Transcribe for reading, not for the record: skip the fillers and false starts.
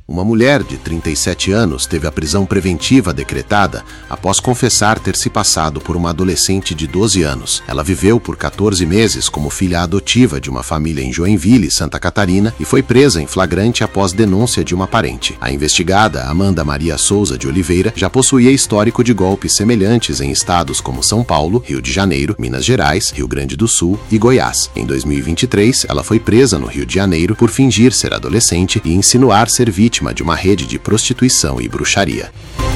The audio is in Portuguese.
Uma mulher de 37 anos teve a prisão preventiva decretada após confessar ter se passado por uma adolescente de 12 anos. Ela viveu por 14 meses como filha adotiva de uma família em Joinville, Santa Catarina, e foi presa em flagrante após denúncia de uma parente. A investigada, Amanda Maria Souza de Oliveira, já possuía histórico de golpes semelhantes em estados como São Paulo, Rio de Janeiro, Minas Gerais, Rio Grande do Sul e Goiás. Em 2023, ela foi presa no Rio de Janeiro por fingir ser adolescente e insinuar ser vítima de uma rede de prostituição e bruxaria.